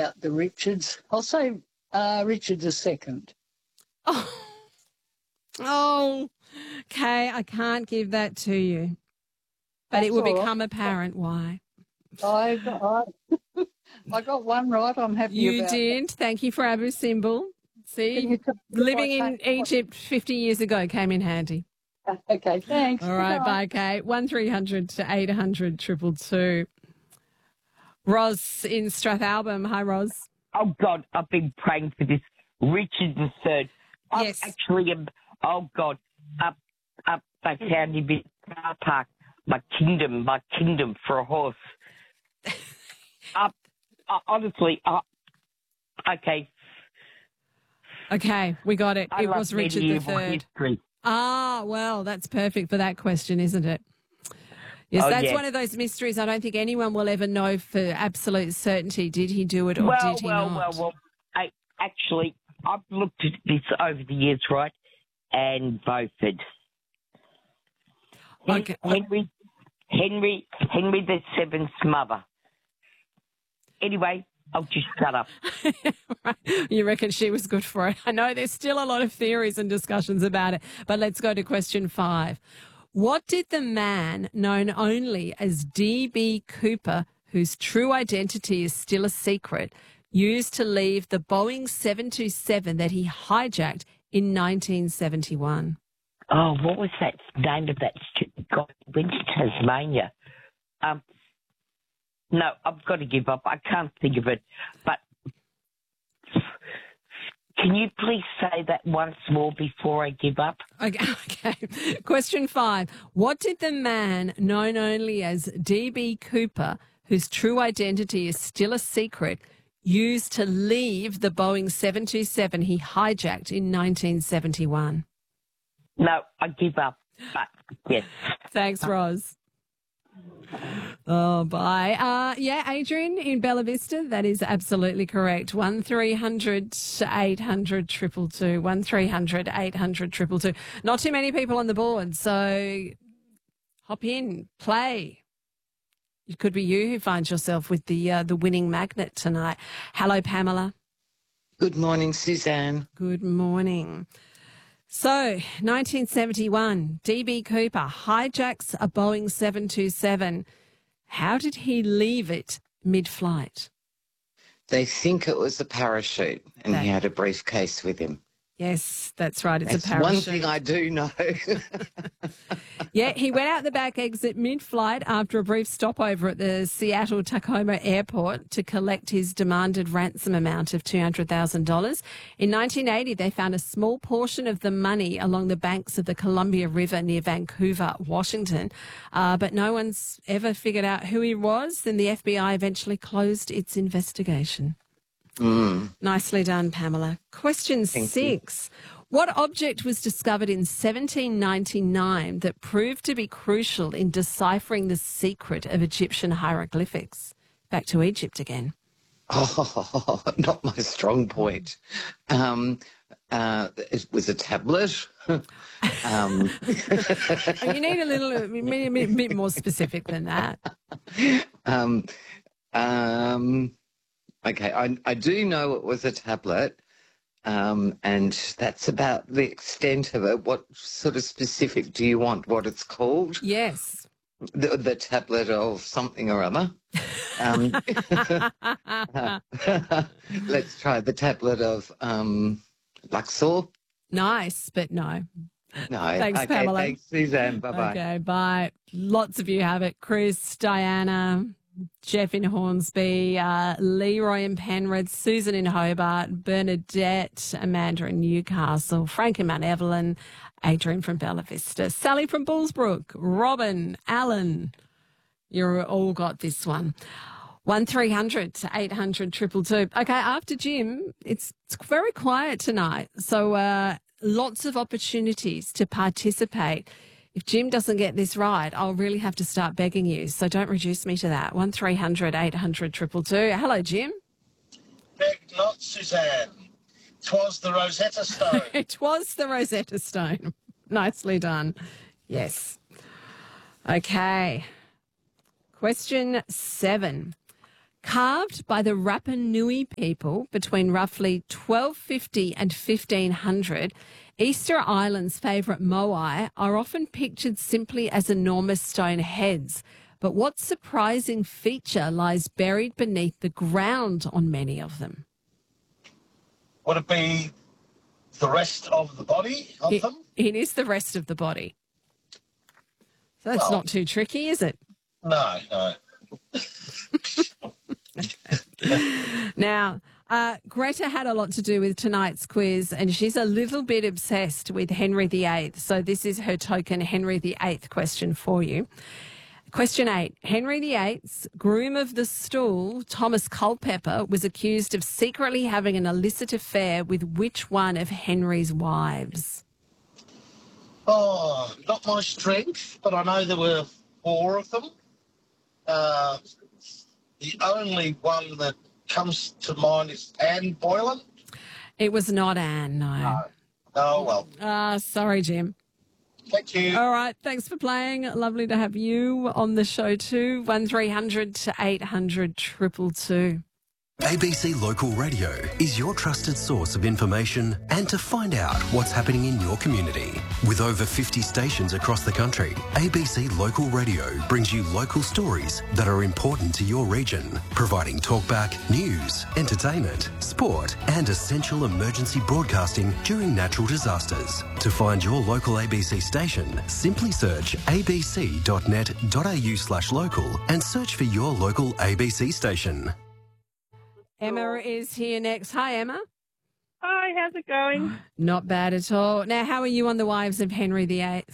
about the Richards. I'll say Richard II. Oh, okay. I can't give that to you. But That's it will all become apparent why. I got one right. I'm happy You about did. Thank you for Abu Simbel. See, Can you living in Egypt 50 years ago came in handy. that. Okay, thanks. All right, bye, Kate. 1300 to 800 222. Ros in Strathalbyn. Hi, Ros. Oh, God, I've been praying for this. Richard III. Yes. Oh, God, up they found him in the car park. My kingdom for a horse. Honestly, okay. Okay, we got it. I It love was Richard medieval III. history. Ah, well, that's perfect for that question, isn't it? Yes, that's one of those mysteries I don't think anyone will ever know for absolute certainty. Did he do it or did he not? Well. I've looked at this over the years, right, and voted. Okay. Henry VII's mother. Anyway, I'll just shut up. Right. You reckon she was good for it? I know there's still a lot of theories and discussions about it, but let's go to question 5. What did the man known only as D.B. Cooper, whose true identity is still a secret, use to leave the Boeing 727 that he hijacked in 1971? Oh, what was that name of that stupid guy? He went to Tasmania. No, I've got to give up. I can't think of it. But can you please say that once more before I give up? Okay. Question 5. What did the man known only as D.B. Cooper, whose true identity is still a secret, use to leave the Boeing 727 he hijacked in 1971? No, I give up. But, yes. Thanks, Ros. Oh, bye. Adrian in Bella Vista, that is absolutely correct. 1300 800 222. 1300 800 222. Not too many people on the board, so hop in, play. It could be you who finds yourself with the winning magnet tonight. Hello, Pamela. Good morning, Suzanne. Good morning. So, 1971, D.B. Cooper hijacks a Boeing 727. How did he leave it mid-flight? They think it was a parachute and he had a briefcase with him. Yes, that's right. It's That's a parachute. one thing I do know. Yeah, he went out the back exit mid-flight after a brief stopover at the Seattle-Tacoma airport to collect his demanded ransom amount of $200,000. In 1980, they found a small portion of the money along the banks of the Columbia River near Vancouver, Washington. But no one's ever figured out who he was, and the FBI eventually closed its investigation. Nicely done, Pamela. Question 6. What object was discovered in 1799 that proved to be crucial in deciphering the secret of Egyptian hieroglyphics? Back to Egypt again. Oh, not my strong point. It was a tablet. You need a bit more specific than that. Okay, I do know it was a tablet, and that's about the extent of it. What sort of specific do you want? What it's called? Yes. The tablet of something or other. Let's try the tablet of Luxor. Nice, but no. No. Thanks, okay, Pamela. Thanks, Suzanne. Bye-bye. Okay, bye. Lots of you have it. Chris, Diana, Jeff in Hornsby, Leroy in Penrith, Susan in Hobart, Bernadette, Amanda in Newcastle, Frank in Mount Evelyn, Adrian from Bella Vista, Sally from Bullsbrook, Robin, Alan. You've all got this one. 1300 800 222. Okay, after Jim, it's very quiet tonight. So lots of opportunities to participate. If Jim doesn't get this right, I'll really have to start begging you. So don't reduce me to that. 1300 800 222. Hello, Jim. Beg not, Suzanne. 'Twas the Rosetta Stone. It was the Rosetta Stone. Nicely done. Yes. Okay. Question 7. Carved by the Rapa Nui people between roughly 1250 and 1500, Easter Island's favourite moai are often pictured simply as enormous stone heads. But what surprising feature lies buried beneath the ground on many of them? Would it be the rest of the body of them? It is the rest of the body. So that's not too tricky, is it? No. Now, Greta had a lot to do with tonight's quiz, and she's a little bit obsessed with Henry VIII. So this is her token Henry VIII question for you. Question 8. Henry VIII's groom of the stool, Thomas Culpeper, was accused of secretly having an illicit affair with which one of Henry's wives? Oh, not my strength, but I know there were 4 of them. The only one that comes to mind is Anne Boylan. It was not Anne, no. Oh, well. Sorry, Jim. Thank you. All right, thanks for playing. Lovely to have you on the show too. 1300 to 800 222. ABC Local Radio is your trusted source of information and to find out what's happening in your community. With over 50 stations across the country, ABC Local Radio brings you local stories that are important to your region, providing talkback, news, entertainment, sport and essential emergency broadcasting during natural disasters. To find your local ABC station, simply search abc.net.au/local and search for your local ABC station. Emma is here next. Hi, Emma. Hi, how's it going? Not bad at all. Now, how are you on the wives of Henry VIII?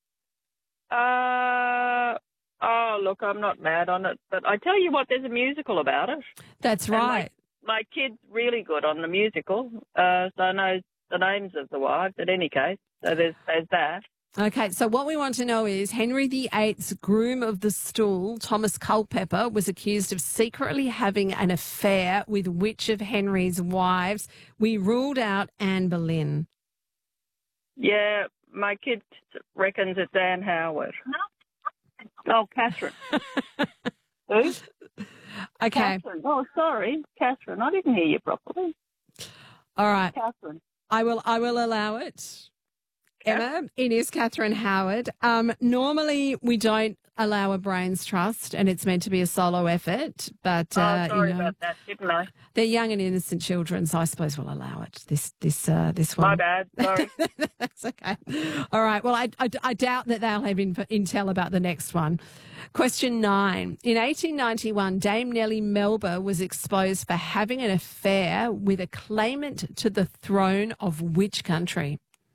Look, I'm not mad on it, but I tell you what, there's a musical about it. That's right. My kid's really good on the musical, so I know the names of the wives in any case. So there's that. Okay, so what we want to know is Henry VIII's groom of the stool, Thomas Culpeper, was accused of secretly having an affair with which of Henry's wives? We ruled out Anne Boleyn. Yeah, my kid reckons it's Anne Howard. Oh, Catherine. Who? Okay. Catherine. Oh, sorry, Catherine. I didn't hear you properly. All right. Catherine. I will allow it. Emma, it is Catherine Howard. Normally, we don't allow a brains trust, and it's meant to be a solo effort. But sorry about that, didn't I? They're young and innocent children, so I suppose we'll allow it. This one. My bad. Sorry. That's okay. All right. Well, I doubt that they'll have intel about the next one. Question 9. In 1891, Dame Nellie Melba was exposed for having an affair with a claimant to the throne of which country?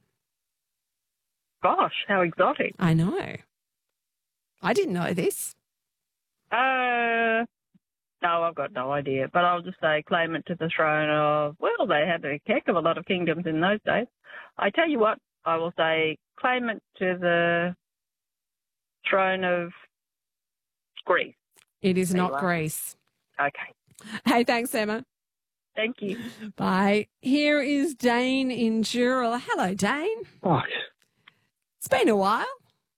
Gosh, how exotic. I know. I didn't know this. No, I've got no idea. But I'll just say claimant to the throne of, well, they had a heck of a lot of kingdoms in those days. I tell you what, I will say claimant to the throne of Greece. It is not Greece. Okay. Hey, thanks, Emma. Thank you. Bye. Here is Dane in Dural. Hello, Dane. Oh, It's been a while.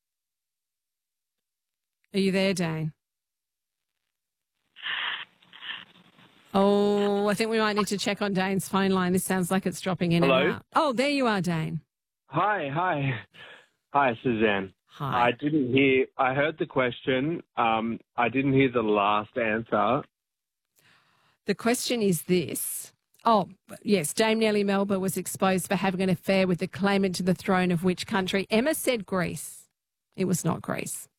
Are you there, Dane? Oh, I think we might need to check on Dane's phone line. This sounds like it's dropping in Hello? and out. Oh, there you are, Dane. Hi, Suzanne. Hi. I heard the question. I didn't hear the last answer. The question is this. Oh, yes, Dame Nellie Melba was exposed for having an affair with the claimant to the throne of which country? Emma said Greece. It was not Greece.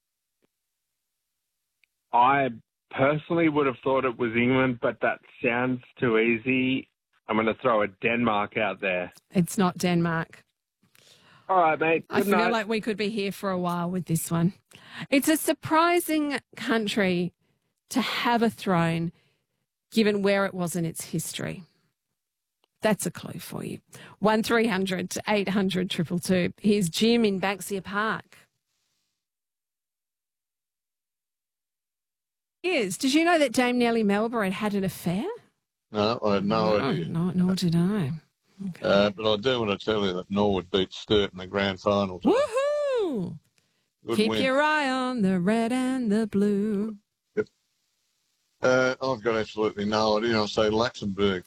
I personally would have thought it was England, but that sounds too easy. I'm going to throw a Denmark out there. It's not Denmark. All right, mate. I Good feel night. like we could be here for a while with this one. It's a surprising country to have a throne given where it was in its history. That's a clue for you. 1300 to 800 222. Here's Jim in Banksia Park. Did you know that Dame Nellie Melba had an affair? No, I had no idea. No, nor did I. Okay. But I do want to tell you that Norwood beat Sturt in the grand final. Woohoo! Good Keep win. your eye on the red and the blue. Yep. I've got absolutely no idea. I'll say Luxembourg.